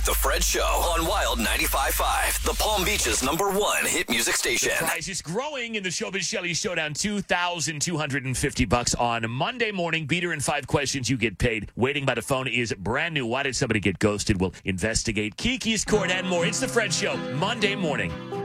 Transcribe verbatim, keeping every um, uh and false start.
The Fred Show on Wild ninety-five point five, the Palm Beach's number one hit music station. The prize is growing in the Showbiz Shelly Showdown. two thousand two hundred fifty bucks on Monday morning. Beater in five questions, you get paid. Waiting by the phone is brand new. Why did somebody get ghosted? We'll investigate Kiki's court and more. It's The Fred Show, Monday morning.